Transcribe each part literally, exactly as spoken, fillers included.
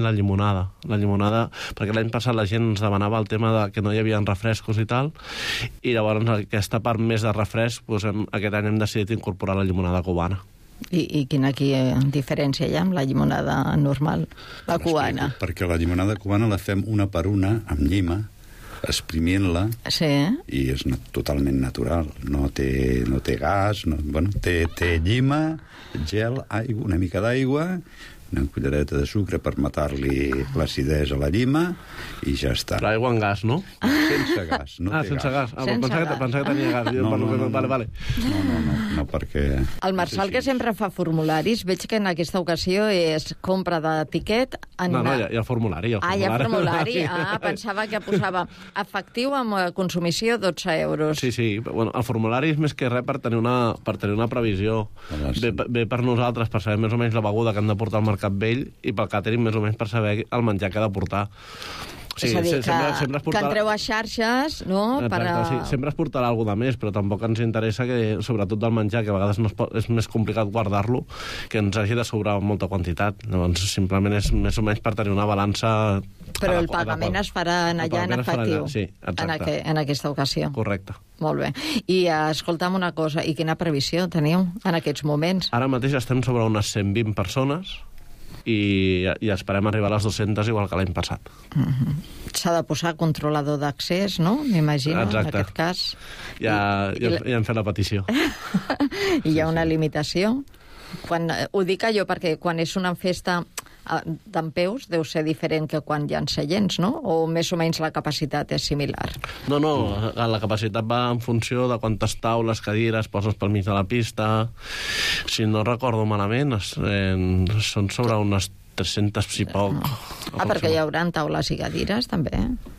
la llimonada. La llimonada, perquè l'any passat la gent ens demanava el tema de que no hi havia refrescos i tal, i llavors aquesta part més de refresc, doncs hem, aquest any hem decidit incorporar la llimonada cubana. I, i quina aquí, eh, diferència hi ha amb la llimonada normal, la cubana? Perquè la llimonada cubana la fem una per una, amb llima, exprimint-la, sí. I és na totalment natural. No té, no té gas, no, bueno, té, té llima, gel, aigua, una mica d'aigua, una cullereta de sucre per matar-li l'acidesa a la llima i ja està. Però aigua amb gas, no? Sense gas, no ah, té sense gas. gas. Ah, sense pensava, gas. Que, pensava que tenia gas. No, no, no, no. Vale, vale. No, no, no, no, perquè... El Marçal, que sempre fa formularis, veig que en aquesta ocasió és compra de tiquet... En No, no, una... hi ha, hi ha formulari. Hi ha Ah, hi ha formulari. formulari. Ah, pensava que posava efectiu amb consumició dotze euros. Sí, sí. Bueno, el formulari és més que res per tenir una, per tenir una previsió. Ve, ve per nosaltres, per saber més o menys la beguda que hem de portar al Mercat Vell, i pel càtering més o menys per saber el menjar que ha de portar. Sí, és a dir, que, sempre, sempre es portarà... que entreu a xarxes, no? Exacte, per a... sí, sempre es portarà alguna de més, però tampoc ens interessa que, sobretot del menjar, que a vegades no es pot, és més complicat guardar-lo, que ens hagi de sobrar molta quantitat. Llavors, simplement és més o menys per tenir una balança... Però el pagament es farà en allà en efectiu, sí, en, aqu en aquesta ocasió. Correcte. Molt bé. I escolta'm una cosa, i quina previsió teniu en aquests moments? Ara mateix estem sobre unes cent vint persones, i, i esperem arribar a les dues-centes igual que l'any passat. Mm-hmm. S'ha de posar controlador d'accés, no? M'imagino, en aquest cas. Ja, I, ja, i... ja hem fet la petició. I hi ha una limitació? Quan, ho dic jo perquè quan és una festa dempeus deu ser diferent que quan hi ha seients, no? O més o menys la capacitat és similar? No, no, la capacitat va en funció de quantes taules, cadires poses pel mig de la pista. Si no recordo malament, eh, són sobre unes tres-centes i poc. Ah, perquè hi haurà taules i cadires, també?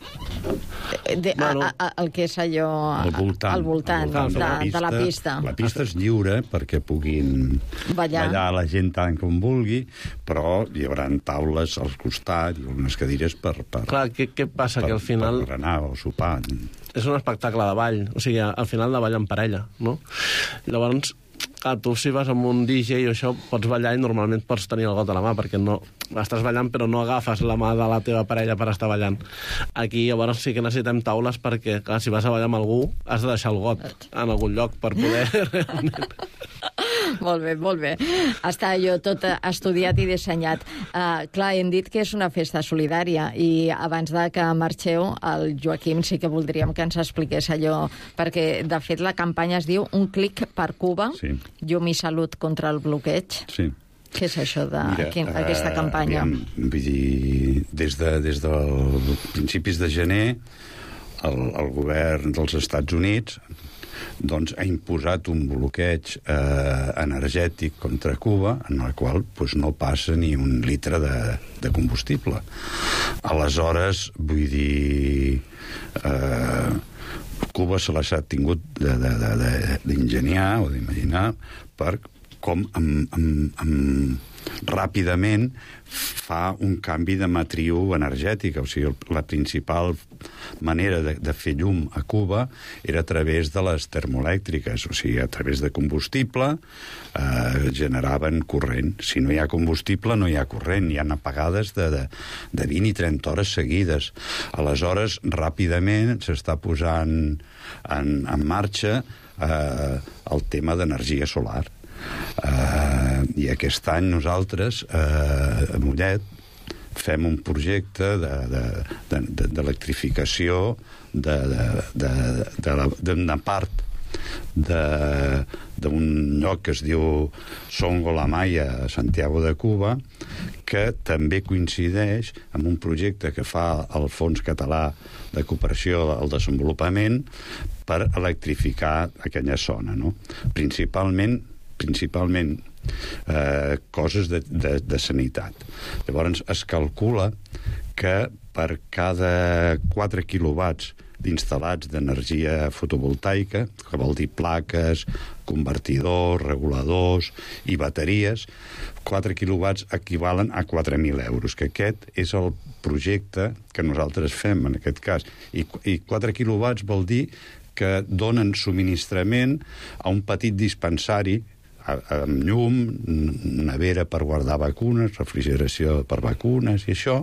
De, bueno, a, a, el que és allò... Al voltant, al voltant, al voltant de, de, la pista, de la pista. La pista és lliure perquè puguin ballar. ballar la gent tant com vulgui, però hi haurà taules al costat i unes cadires per... per Clar, què, què passa? per, que al final... Per anar o sopar. És un espectacle de ball, o sigui, al final de ball en parella, no? Llavors, clar, tu si vas amb un D J o això, pots ballar i normalment pots tenir el got a la mà, perquè no estàs ballant però no agafes la mà de la teva parella per estar ballant. Aquí llavors sí que necessitem taules perquè, clar, si vas a ballar amb algú has de deixar el got en algun lloc per poder realment... Molt bé, molt bé. Està allò tot estudiat i dissenyat. Uh, clar, hem dit que és una festa solidària i abans de que marxeu, el Joaquim sí que voldríem que ens expliqués allò, perquè de fet la campanya es diu Un clic per Cuba, sí. Llum i salut contra el bloqueig. Sí. Què és això d'aquesta uh, campanya? Aviam, vull dir, des de, des dels principis de gener, el, el govern dels Estats Units doncs, ha imposat un bloqueig eh, energètic contra Cuba, en el qual doncs, no passa ni un litre de, de combustible. Aleshores, vull dir... Eh, Cuba se l'ha tingut d'ingeniar o d'imaginar per com amb, amb, amb, ràpidament fa un canvi de matriu energètica. O sigui, la principal manera de, de fer llum a Cuba era a través de les termoelèctriques, o sigui, a través de combustible eh, generaven corrent. Si no hi ha combustible, no hi ha corrent. Hi ha apagades de, de, de vint i trenta hores seguides. Aleshores, ràpidament s'està posant en, en marxa eh, el tema d'energia solar. Uh, i aquest any nosaltres uh, a Mollet fem un projecte d'electrificació de, de, de, de, de, d'una part d'un lloc que es diu Songo la Maya a Santiago de Cuba, que també coincideix amb un projecte que fa el Fons Català de Cooperació al Desenvolupament per electrificar aquella zona, no? Principalment principalment eh, coses de, de, de sanitat. Llavors es calcula que per cada quatre quilowatts d'instal·lats d'energia fotovoltaica, que vol dir plaques, convertidors, reguladors i bateries, quatre quilowatts equivalen a quatre mil euros, que aquest és el projecte que nosaltres fem en aquest cas. I, i quatre quilowatts vol dir que donen subministrament a un petit dispensari amb llum, nevera per guardar vacunes, refrigeració per vacunes i això,